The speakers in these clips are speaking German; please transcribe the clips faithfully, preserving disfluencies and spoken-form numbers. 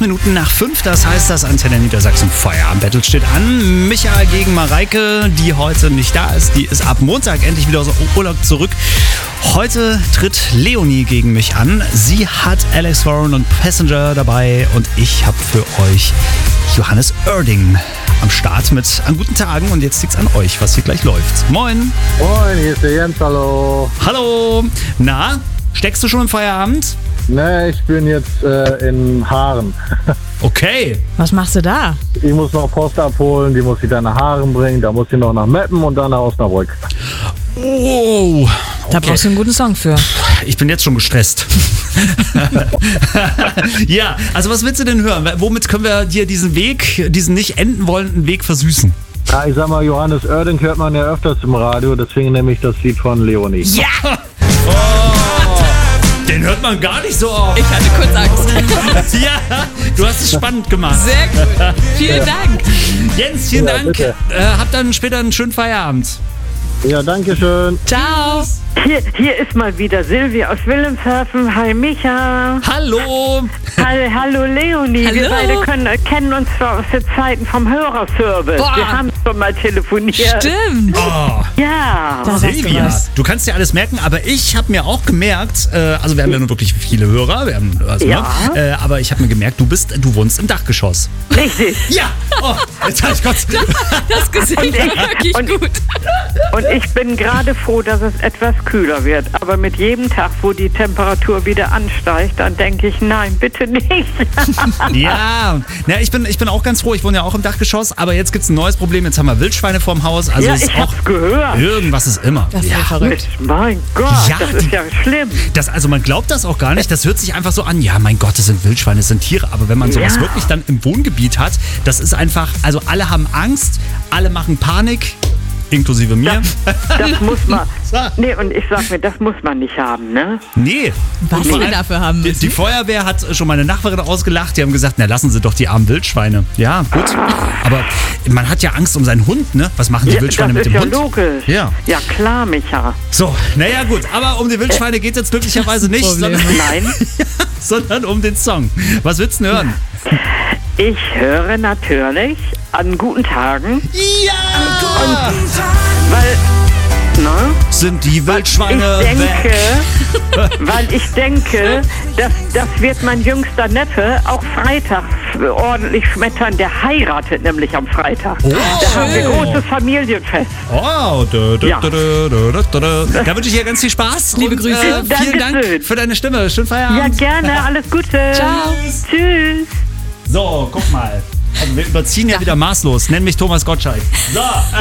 Minuten nach fünf, das heißt, das Antenne Niedersachsen Feierabend-Battle steht an. Michael gegen Mareike, die heute nicht da ist. Die ist ab Montag endlich wieder aus dem Urlaub zurück. Heute tritt Leonie gegen mich an. Sie hat Alex Warren und Passenger dabei und ich habe für euch Johannes Oerding am Start mit An guten Tagen. Und jetzt liegt's an euch, was hier gleich läuft. Moin. Moin, hier ist der Jens, hallo. Hallo. Na, steckst du schon im Feierabend? Ne, ich bin jetzt äh, in Haaren. Okay. Was machst du da? Ich muss noch Post abholen, die muss ich dann nach Haaren bringen, da muss ich noch nach Meppen und dann nach Osnabrück. Oh. Da Okay. brauchst du einen guten Song für. Ich bin jetzt schon gestresst. Ja, also was willst du denn hören? Womit können wir dir diesen Weg, diesen nicht enden wollenden Weg versüßen? Ja, ich sag mal, Johannes Oerding hört man ja öfters im Radio, deswegen nehme ich das Lied von Leonie. Ja! Oh, den hört man gar nicht so oft. Ich hatte kurz Angst. Ja, du hast es spannend gemacht. Sehr gut. Vielen Dank. Jens, vielen Ja, Dank. bitte. Äh, habt dann später einen schönen Feierabend. Ja, danke schön. Ciao. Hier, hier ist mal wieder Silvia aus Wilhelmshaven. Hi Micha. Hallo. Hallo, hallo Leonie. Hallo. Wir beide können, kennen uns zwar aus den Zeiten vom Hörerservice. Boah. Wir haben schon mal telefoniert. Stimmt. Oh, Ja. Da sagst du Silvia, was. du kannst dir alles merken, aber ich habe mir auch gemerkt, äh, also wir haben ja nun wirklich viele Hörer, wir haben, also, Ja. ne? äh, aber ich habe mir gemerkt, du bist, du wohnst im Dachgeschoss. Richtig. Ja, oh, jetzt hab ich Gott. Das Gesicht war wirklich und- gut. Und ich bin gerade froh, dass es etwas kühler wird. Aber mit jedem Tag, wo die Temperatur wieder ansteigt, dann denke ich, nein, bitte nicht. Ja, na, ich bin, ich bin auch ganz froh, ich wohne ja auch im Dachgeschoss, aber jetzt gibt's ein neues Problem, jetzt haben wir Wildschweine vorm Haus, also ja, es ist ich auch hab's gehört. irgendwas ist immer. Das ist ja Ja. verrückt. Mein Gott, Ja, das die- ist ja schlimm. Das, also man glaubt das auch gar nicht, das hört sich einfach so an, ja mein Gott, das sind Wildschweine, das sind Tiere, aber wenn man sowas Ja. wirklich dann im Wohngebiet hat, das ist einfach, also alle haben Angst, alle machen Panik, inklusive mir. Das muss man. So. Nee, und ich sag mir, das muss man nicht haben, ne? Nee. Was Und vor wir allem, dafür haben die, müssen. die Feuerwehr hat schon meine Nachbarin ausgelacht, die haben gesagt, na lassen Sie doch die armen Wildschweine. Ja, gut. Aber man hat ja Angst um seinen Hund, ne? Was machen die Ja, Wildschweine das mit ist dem ja Hund? logisch. Ja. Ja, klar, Micha. So, naja gut, aber um die Wildschweine geht es jetzt glücklicherweise nicht, Problem. sondern, Nein, sondern um den Song. Was willst du denn hören? ich höre natürlich an guten Tagen, Ja! weil, ne? Sind die Ich Wildschweine denke, weg? weil ich denke, dass das wird mein jüngster Neffe auch Freitag ordentlich schmettern. Der heiratet nämlich am Freitag. Oh, Da haben wir schön. großes Familienfest. Oh, da, da, Ja. da, da, da, da, da. Da wünsche ich dir ganz viel Spaß. Liebe und, Grüße. Äh, vielen Dank Dankeschön. für deine Stimme. Schönen Ja, Feierabend. gerne. Alles Gute. Ciao. Tschüss. So, guck mal. Also wir überziehen ja wieder maßlos. Nenn mich Thomas Gottschalk. So.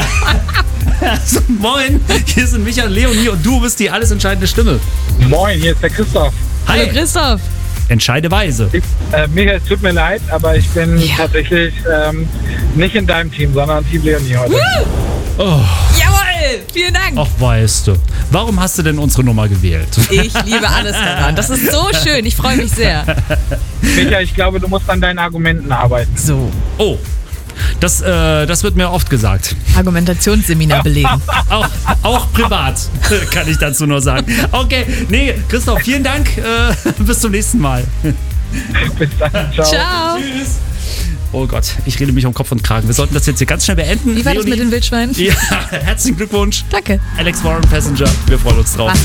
So, moin. Hier sind Michael, Leonie und du bist die alles entscheidende Stimme. Moin, hier ist der Christoph. Hallo Hi. Christoph. Entscheide weise. Ich, äh, Michael, es tut mir leid, aber ich bin Ja. tatsächlich ähm, nicht in deinem Team, sondern Team Leonie heute. Oh, Jawohl. Vielen Dank. ach weißt du. Warum hast du denn unsere Nummer gewählt? Ich liebe alles daran. Das ist so schön. Ich freue mich sehr. Michael, ich glaube, du musst an deinen Argumenten arbeiten. So. Oh, das, äh, das wird mir oft gesagt. Argumentationsseminar belegen. Auch, auch privat, kann ich dazu nur sagen. Okay, nee, Christoph, vielen Dank. Äh, bis zum nächsten Mal. Bis dann, ciao. Ciao. Tschüss. Oh Gott, ich rede mich um Kopf und Kragen. Wir sollten das jetzt hier ganz schnell beenden. Wie war das Leonie? mit den Wildschweinen? Ja, herzlichen Glückwunsch. Danke. Alex Warren, Passenger. Wir freuen uns drauf.